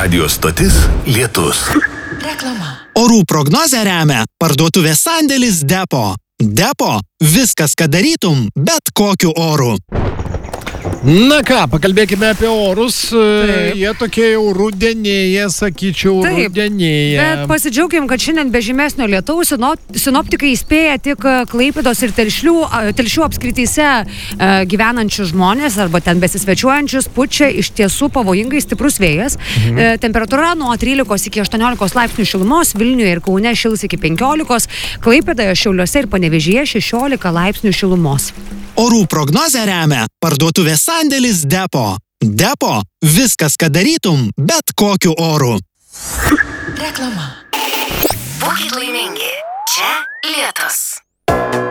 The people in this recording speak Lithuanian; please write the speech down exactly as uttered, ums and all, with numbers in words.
Radio stotis Lietus. Reklama. Orų prognozę remia parduotuvės sandėlis Depo. Depo – viskas, ką darytum, bet kokiu oru. Na ką, pakalbėkime apie orus. Taip. Jie tokie jau rudenėje, sakyčiau, Taip, rudenėje. Bet pasidžiaugim, kad šiandien be žymesnio lietaus sinoptikai įspėja tik Klaipėdos ir Telšių, telšių apskrityse gyvenančius žmonės arba ten besisvečiuojančius pučia iš tiesų pavojingai stiprus vėjas. Mhm. Temperatūra nuo trylikos iki aštuoniolikos laipsnių šilumos, Vilniuje ir Kaune šils iki penkiolikos, Klaipėdoje, Šiauliuose ir Panevėžyje šešiolika laipsnių šilumos. Orų prognozę remia parduotuvės sandėlis Depo. Depo – viskas, ką darytum, bet kokiu oru. Reklama. Būkit laimingi. Čia Lietus.